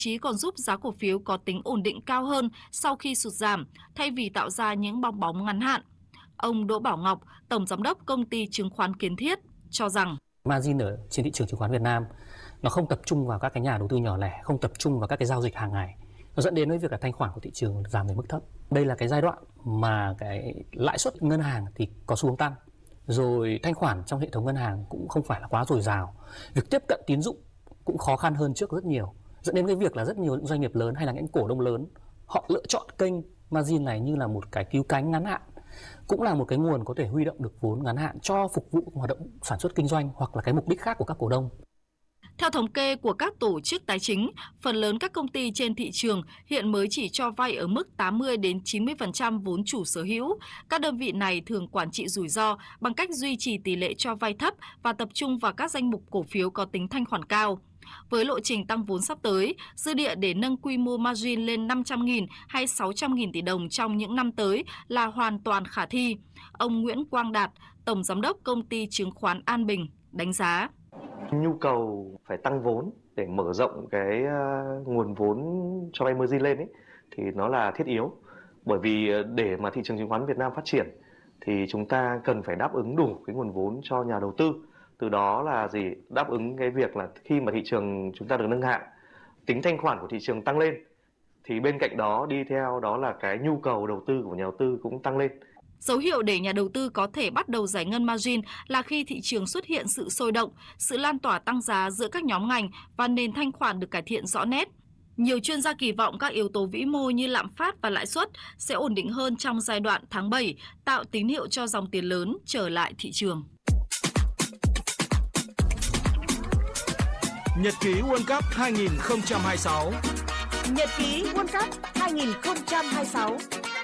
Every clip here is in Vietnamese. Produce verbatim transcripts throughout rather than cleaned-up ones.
chí còn giúp giá cổ phiếu có tính ổn định cao hơn sau khi sụt giảm, thay vì tạo ra những bong bóng ngắn hạn. Ông Đỗ Bảo Ngọc, Tổng Giám đốc Công ty Chứng khoán Kiến Thiết, cho rằng margin ở trên thị trường chứng khoán Việt Nam nó không tập trung vào các cái nhà đầu tư nhỏ lẻ, không tập trung vào các cái giao dịch hàng ngày. Nó dẫn đến với việc là thanh khoản của thị trường giảm về mức thấp. Đây là cái giai đoạn mà cái lãi suất ngân hàng thì có xu hướng tăng, rồi thanh khoản trong hệ thống ngân hàng cũng không phải là quá dồi dào. Việc tiếp cận tín dụng cũng khó khăn hơn trước rất nhiều, dẫn đến cái việc là rất nhiều doanh nghiệp lớn hay là những cổ đông lớn họ lựa chọn kênh margin này như là một cái cứu cánh ngắn hạn, cũng là một cái nguồn có thể huy động được vốn ngắn hạn cho phục vụ hoạt động sản xuất kinh doanh hoặc là cái mục đích khác của các cổ đông. Theo thống kê của các tổ chức tài chính, phần lớn các công ty trên thị trường hiện mới chỉ cho vay ở mức tám mươi đến chín mươi phần trăm vốn chủ sở hữu. Các đơn vị này thường quản trị rủi ro bằng cách duy trì tỷ lệ cho vay thấp và tập trung vào các danh mục cổ phiếu có tính thanh khoản cao. Với lộ trình tăng vốn sắp tới, dư địa để nâng quy mô margin lên năm trăm nghìn hay sáu trăm nghìn tỷ đồng trong những năm tới là hoàn toàn khả thi. Ông Nguyễn Quang Đạt, Tổng Giám đốc Công ty Chứng khoán An Bình, đánh giá. Nhu cầu phải tăng vốn để mở rộng cái uh, nguồn vốn cho vay margin lên ấy, thì nó là thiết yếu. Bởi vì để mà thị trường chứng khoán Việt Nam phát triển thì chúng ta cần phải đáp ứng đủ cái nguồn vốn cho nhà đầu tư. Từ đó là gì? Đáp ứng cái việc là khi mà thị trường chúng ta được nâng hạng, tính thanh khoản của thị trường tăng lên, thì bên cạnh đó đi theo đó là cái nhu cầu đầu tư của nhà đầu tư cũng tăng lên. Dấu hiệu để nhà đầu tư có thể bắt đầu giải ngân margin là khi thị trường xuất hiện sự sôi động, sự lan tỏa tăng giá giữa các nhóm ngành và nền thanh khoản được cải thiện rõ nét. Nhiều chuyên gia kỳ vọng các yếu tố vĩ mô như lạm phát và lãi suất sẽ ổn định hơn trong giai đoạn tháng bảy, tạo tín hiệu cho dòng tiền lớn trở lại thị trường. Nhật ký World Cup hai không hai sáu. Nhật ký World Cup hai không hai sáu.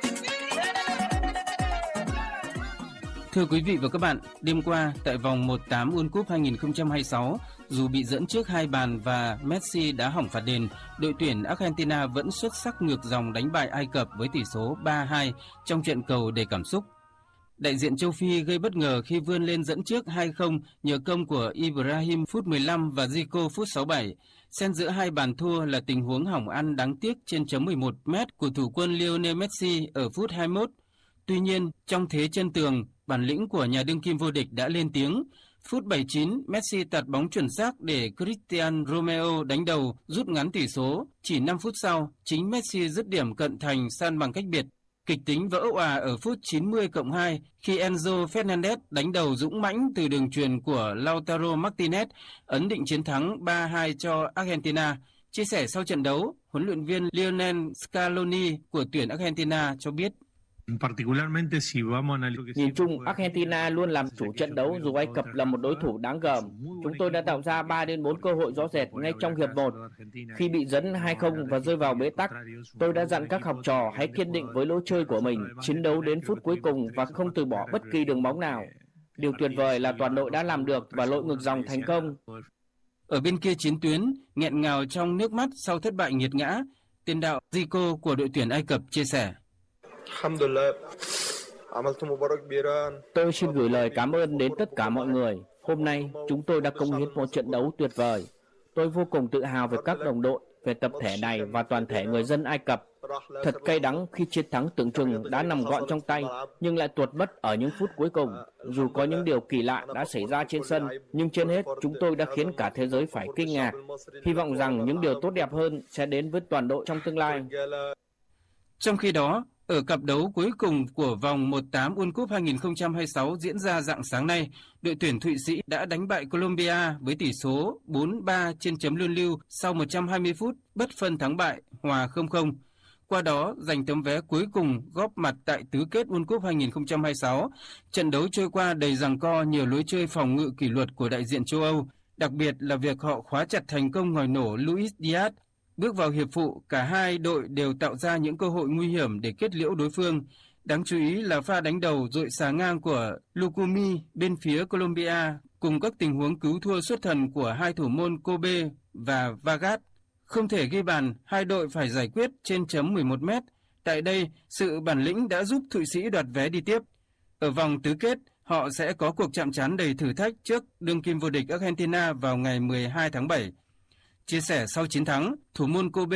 Thưa quý vị và các bạn, đêm qua tại vòng một tám World Cup hai không hai sáu, dù bị dẫn trước hai bàn và Messi đã hỏng phạt đền, đội tuyển Argentina vẫn xuất sắc ngược dòng đánh bại Ai Cập với tỷ số ba hai trong trận cầu đầy cảm xúc. Đại diện châu Phi gây bất ngờ khi vươn lên dẫn trước hai không nhờ công của Ibrahim phút mười lăm và Zico phút sáu mươi bảy. Xen giữa hai bàn thua là tình huống hỏng ăn đáng tiếc trên chấm mười một mét của thủ quân Lionel Messi ở phút hai mươi mốt. Tuy nhiên, trong thế chân tường, bản lĩnh của nhà đương kim vô địch đã lên tiếng. Phút bảy mươi chín, Messi tạt bóng chuẩn xác để Cristiano Romeo đánh đầu rút ngắn tỷ số. Chỉ năm phút sau, chính Messi dứt điểm cận thành san bằng cách biệt. Kịch tính vỡ òa ở phút chín mươi cộng hai khi Enzo Fernandez đánh đầu dũng mãnh từ đường chuyền của Lautaro Martinez ấn định chiến thắng ba hai cho Argentina. Chia sẻ sau trận đấu, huấn luyện viên Lionel Scaloni của tuyển Argentina cho biết. Nhìn chung, Argentina luôn làm chủ trận đấu dù Ai Cập là một đối thủ đáng gờm. Chúng tôi đã tạo ra ba đến bốn cơ hội rõ rệt ngay trong hiệp một. Khi bị dẫn hai không và rơi vào bế tắc, tôi đã dặn các học trò hãy kiên định với lối chơi của mình, chiến đấu đến phút cuối cùng và không từ bỏ bất kỳ đường bóng nào. Điều tuyệt vời là toàn đội đã làm được và lội ngược dòng thành công. Ở bên kia chiến tuyến, nghẹn ngào trong nước mắt sau thất bại nghiệt ngã, tiền đạo Zico của đội tuyển Ai Cập chia sẻ. Tôi xin gửi lời cảm ơn đến tất cả mọi người. Hôm nay, chúng tôi đã cống hiến một trận đấu tuyệt vời. Tôi vô cùng tự hào về các đồng đội, về tập thể này và toàn thể người dân Ai Cập. Thật cay đắng khi chiến thắng tưởng chừng đã nằm gọn trong tay, nhưng lại tuột mất ở những phút cuối cùng. Dù có những điều kỳ lạ đã xảy ra trên sân, nhưng trên hết chúng tôi đã khiến cả thế giới phải kinh ngạc. Hy vọng rằng những điều tốt đẹp hơn sẽ đến với toàn đội trong tương lai. Trong khi đó, ở cặp đấu cuối cùng của vòng một tám World Cup hai không hai sáu diễn ra rạng sáng nay, đội tuyển Thụy Sĩ đã đánh bại Colombia với tỷ số bốn ba trên chấm luân lưu sau một trăm hai mươi phút bất phân thắng bại, hòa không không. Qua đó, giành tấm vé cuối cùng góp mặt tại tứ kết World Cup hai không hai sáu. Trận đấu trôi qua đầy giằng co nhiều lối chơi phòng ngự kỷ luật của đại diện châu Âu, đặc biệt là việc họ khóa chặt thành công ngòi nổ Luis Diaz. Bước vào hiệp phụ, cả hai đội đều tạo ra những cơ hội nguy hiểm để kết liễu đối phương. Đáng chú ý là pha đánh đầu dội xà ngang của Lucumi bên phía Colombia cùng các tình huống cứu thua xuất thần của hai thủ môn Kobe và Vargas. Không thể ghi bàn, hai đội phải giải quyết trên chấm mười một mét. Tại đây, sự bản lĩnh đã giúp Thụy Sĩ đoạt vé đi tiếp. Ở vòng tứ kết, họ sẽ có cuộc chạm trán đầy thử thách trước đương kim vô địch Argentina vào ngày mười hai tháng bảy. Chia sẻ sau chiến thắng, thủ môn Kobe